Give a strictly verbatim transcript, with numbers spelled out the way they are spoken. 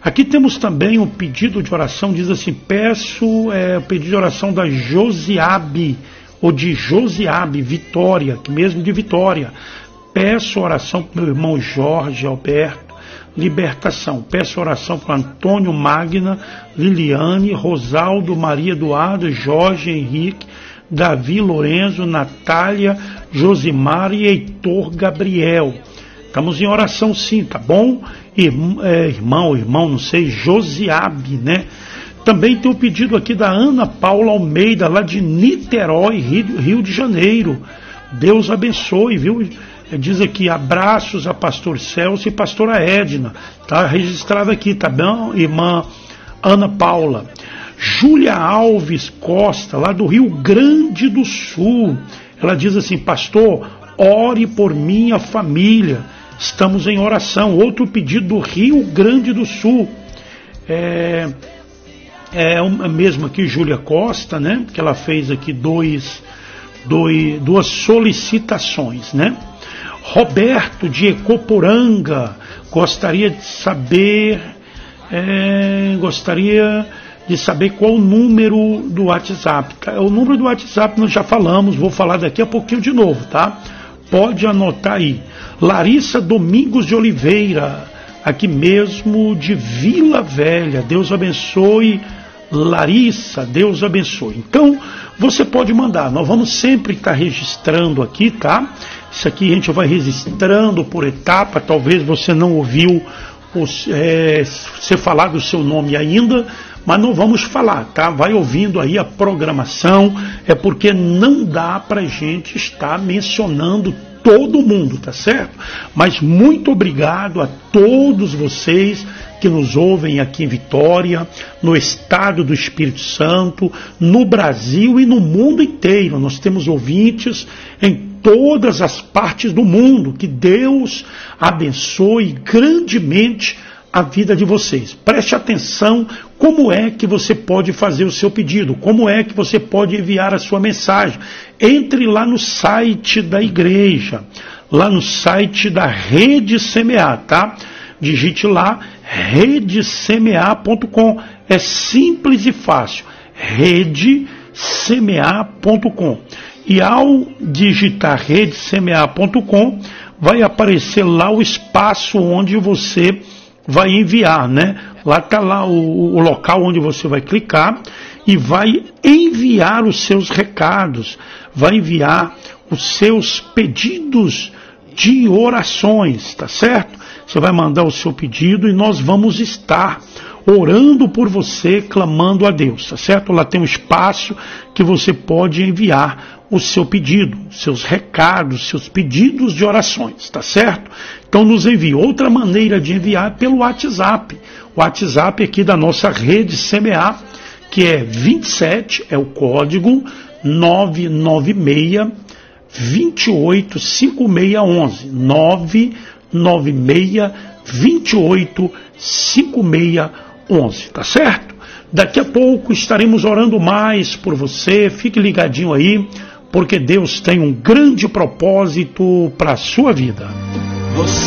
Aqui temos também um pedido de oração, diz assim, peço é, o pedido de oração da Josiabe, ou de Josiabe, Vitória, que mesmo de Vitória. Peço oração para o meu irmão Jorge Alberto, libertação. Peço oração para Antônio Magna, Liliane, Rosaldo, Maria Eduardo, Jorge Henrique, Davi Lorenzo, Natália, Josimar e Heitor Gabriel. Estamos em oração sim, tá bom? Irmão, é, irmão, irmão, não sei, Josiabe, né? Também tem o pedido aqui da Ana Paula Almeida, lá de Niterói, Rio, Rio de Janeiro. Deus abençoe, viu? Diz aqui, abraços a pastor Celso e pastora Edna. Tá registrado aqui, tá bom, irmã Ana Paula. Júlia Alves Costa, lá do Rio Grande do Sul. Ela diz assim, pastor, ore por minha família. Estamos em oração. Outro pedido do Rio Grande do Sul. É, é a mesma aqui, Júlia Costa, né? Que ela fez aqui dois, dois, duas solicitações, né? Roberto de Ecoporanga gostaria de saber, é, gostaria de saber qual o número do WhatsApp. Tá? O número do WhatsApp nós já falamos, vou falar daqui a pouquinho de novo, tá? Pode anotar aí. Larissa Domingos de Oliveira, aqui mesmo de Vila Velha. Deus abençoe, Larissa, Deus abençoe. Então, você pode mandar, nós vamos sempre estar registrando aqui, tá? Isso aqui a gente vai registrando por etapa, talvez você não ouviu os, é, você falar do seu nome ainda, mas não vamos falar, tá? Vai ouvindo aí a programação, é porque não dá pra gente estar mencionando todo mundo, tá certo? Mas muito obrigado a todos vocês que nos ouvem aqui em Vitória, no estado do Espírito Santo, no Brasil e no mundo inteiro. Nós temos ouvintes em todas as partes do mundo. Que Deus abençoe grandemente a vida de vocês. Preste atenção como é que você pode fazer o seu pedido, como é que você pode enviar a sua mensagem. Entre lá no site da igreja, lá no site da Rede Semear, tá? Digite lá, rede semear ponto com. É simples e fácil, rede semear ponto com. E ao digitar rede semear ponto com, vai aparecer lá o espaço onde você vai enviar, né? Lá está lá o, o local onde você vai clicar e vai enviar os seus recados, vai enviar os seus pedidos de orações, tá certo? Você vai mandar o seu pedido e nós vamos estar orando por você, clamando a Deus, tá certo? Lá tem um espaço que você pode enviar o seu pedido, seus recados, seus pedidos de orações, tá certo? Então nos envie. Outra maneira de enviar é pelo WhatsApp. O WhatsApp aqui da nossa Rede Semear, que é vinte e sete, é o código nove nove seis, dois oito, cinco seis um um, nove nove seis, dois oito, cinco seis um um, tá certo? Daqui a pouco estaremos orando mais por você, fique ligadinho aí, porque Deus tem um grande propósito para a sua vida. Você